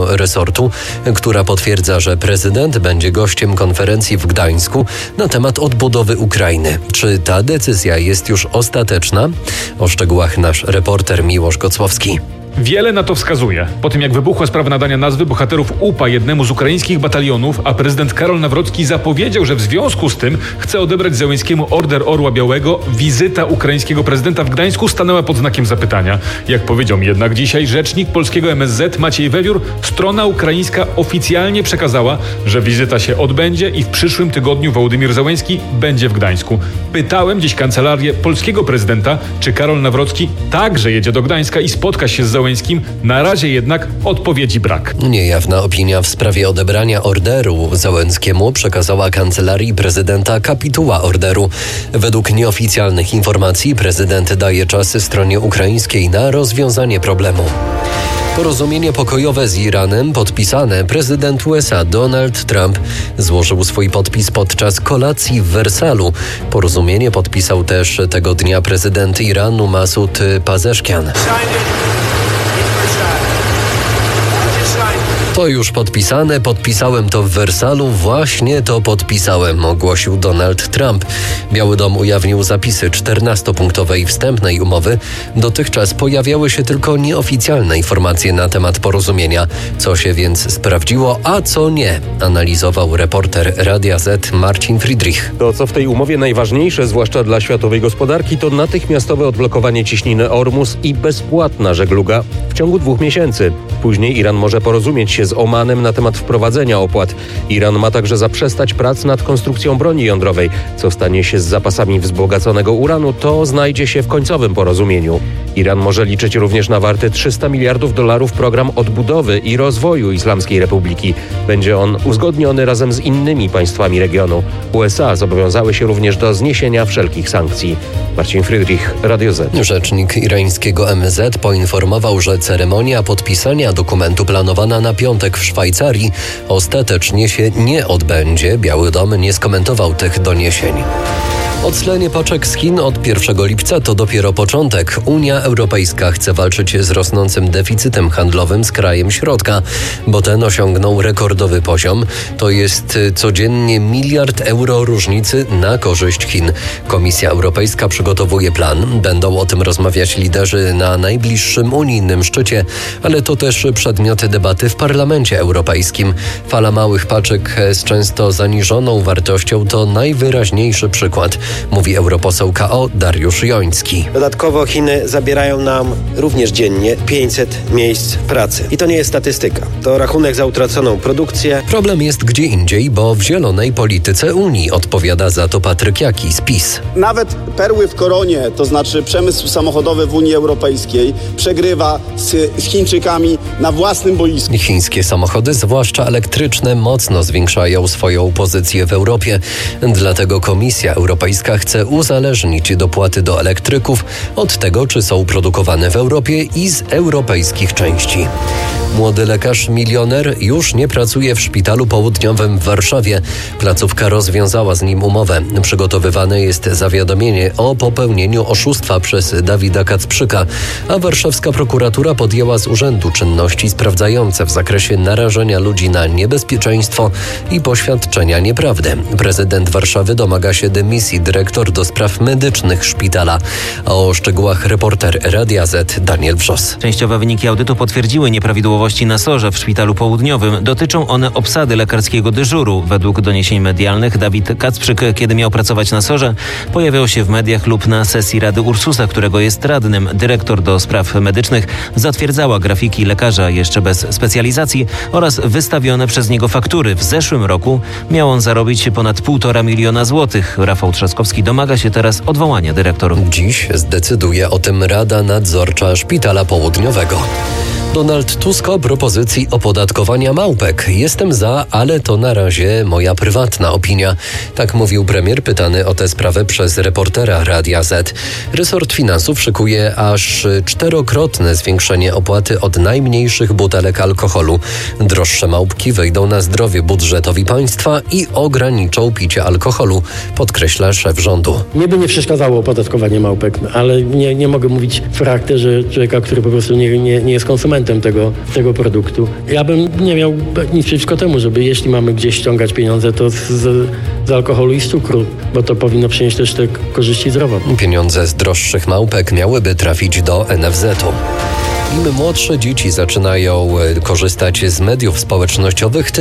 resortu, która potwierdza, że prezydent będzie gościem konferencji w Gdańsku na temat odbudowy Ukrainy. Czy ta decyzja jest już ostateczna? O szczegółach nasz reporter Miłosz Gocłowski. Wiele na to wskazuje. Po tym jak wybuchła sprawa nadania nazwy bohaterów UPA jednemu z ukraińskich batalionów, a prezydent Karol Nawrocki zapowiedział, że w związku z tym chce odebrać Zełenskiemu Order Orła Białego, wizyta ukraińskiego prezydenta w Gdańsku stanęła pod znakiem zapytania. Jak powiedział mi jednak dzisiaj rzecznik polskiego MSZ Maciej Wewiór, strona ukraińska oficjalnie przekazała, że wizyta się odbędzie i w przyszłym tygodniu Wołodymyr Zełenski będzie w Gdańsku. Pytałem dziś kancelarię polskiego prezydenta, czy Karol Nawrocki także jedzie do Gdańska i spotka się z Zełenskim. Na razie jednak odpowiedzi brak. Niejawna opinia w sprawie odebrania orderu Zełenskiemu przekazała kancelarii prezydenta kapituła orderu. Według nieoficjalnych informacji prezydent daje czas stronie ukraińskiej na rozwiązanie problemu. Porozumienie pokojowe z Iranem podpisane. Prezydent USA Donald Trump złożył swój podpis podczas kolacji w Wersalu. Porozumienie podpisał też tego dnia prezydent Iranu Masud Pazeszkian. To już podpisane, podpisałem to w Wersalu, właśnie to podpisałem, ogłosił Donald Trump. Biały Dom ujawnił zapisy 14-punktowej wstępnej umowy. Dotychczas pojawiały się tylko nieoficjalne informacje na temat porozumienia. Co się więc sprawdziło, a co nie, analizował reporter Radia Z Marcin Friedrich. To, co w tej umowie najważniejsze, zwłaszcza dla światowej gospodarki, to natychmiastowe odblokowanie ciśniny Ormus i bezpłatna żegluga w ciągu 2 miesięcy. Później Iran może porozumieć się z Omanem na temat wprowadzenia opłat. Iran ma także zaprzestać prac nad konstrukcją broni jądrowej. Co stanie się z zapasami wzbogaconego uranu, to znajdzie się w końcowym porozumieniu. Iran może liczyć również na warty $300 miliardów program odbudowy i rozwoju Islamskiej Republiki. Będzie on uzgodniony razem z innymi państwami regionu. USA zobowiązały się również do zniesienia wszelkich sankcji. Marcin Friedrich, Radio Z. Rzecznik irańskiego MSZ poinformował, że ceremonia podpisania dokumentu planowana na piątek w Szwajcarii ostatecznie się nie odbędzie. Biały Dom nie skomentował tych doniesień. Odslenie paczek z Chin od 1 lipca to dopiero początek. Unia Europejska chce walczyć z rosnącym deficytem handlowym z krajem środka, bo ten osiągnął rekordowy poziom. To jest codziennie €1 miliard różnicy na korzyść Chin. Komisja Europejska przygotowuje plan. Będą o tym rozmawiać liderzy na najbliższym unijnym szczycie, ale to też przedmiot debaty w Parlamencie Europejskim. Fala małych paczek z często zaniżoną wartością to najwyraźniejszy przykład, mówi europoseł KO Dariusz Joński. Dodatkowo Chiny zabierają nam również dziennie 500 miejsc pracy. I to nie jest statystyka. To rachunek za utraconą produkcję. Problem jest gdzie indziej, bo w zielonej polityce Unii, odpowiada za to Patryk Jaki z PiS. Nawet perły w koronie, to znaczy przemysł samochodowy w Unii Europejskiej, przegrywa z Chińczykami na własnym boisku. Chińskie samochody, zwłaszcza elektryczne, mocno zwiększają swoją pozycję w Europie. Dlatego Komisja Europejska chce uzależnić dopłaty do elektryków od tego, czy są produkowane w Europie i z europejskich części. Młody lekarz milioner już nie pracuje w Szpitalu Południowym w Warszawie. Placówka rozwiązała z nim umowę. Przygotowywane jest zawiadomienie o popełnieniu oszustwa przez Dawida Kacprzyka, a warszawska prokuratura podjęła z urzędu czynności sprawdzające w zakresie narażenia ludzi na niebezpieczeństwo i poświadczenia nieprawdy. Prezydent Warszawy domaga się dymisji dyrektor do spraw medycznych szpitala. A o szczegółach reporter Radia Z Daniel Wrzos. Częściowe wyniki audytu potwierdziły nieprawidłowości na SOR-ze w Szpitalu Południowym. Dotyczą one obsady lekarskiego dyżuru. Według doniesień medialnych Dawid Kacprzyk, kiedy miał pracować na SOR-ze, pojawiał się w mediach lub na sesji Rady Ursusa, którego jest radnym. Dyrektor do spraw medycznych zatwierdzała grafiki lekarza jeszcze bez specjalizacji oraz wystawione przez niego faktury. W zeszłym roku miał on zarobić ponad 1,5 miliona złotych. Rafał Trzaskowski domaga się teraz odwołania dyrektorów. Dziś zdecyduje o tym Rada Nadzorcza Szpitala Południowego. Donald Tusk o propozycji opodatkowania małpek. Jestem za, ale to na razie moja prywatna opinia. Tak mówił premier pytany o tę sprawę przez reportera Radia Z. Resort finansów szykuje aż 4-krotne zwiększenie opłaty od najmniejszych butelek alkoholu. Droższe małpki wyjdą na zdrowie budżetowi państwa i ograniczą picie alkoholu, podkreśla szef rządu. Mnie by nie przeszkadzało opodatkowanie małpek, ale nie mogę mówić w charakterze człowieka, który po prostu nie jest konsumentem konsumentem tego produktu. Ja bym nie miał nic przeciwko temu, żeby jeśli mamy gdzieś ściągać pieniądze, to z alkoholu i z cukru, bo to powinno przynieść też te korzyści zdrowotne. Pieniądze z droższych małpek miałyby trafić do NFZ-u. Im młodsze dzieci zaczynają korzystać z mediów społecznościowych,